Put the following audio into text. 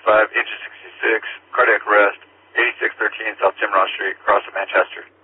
engine 66, cardiac arrest, 8613 South Timrod Street, across from Manchester.